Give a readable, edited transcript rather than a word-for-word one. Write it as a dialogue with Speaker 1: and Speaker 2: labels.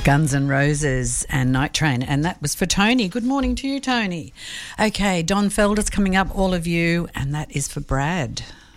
Speaker 1: Guns N' Roses and Night Train, and that was for Tony. Good morning to you, Tony. Okay, Don Felder's coming up, all of you, and that is for Brad.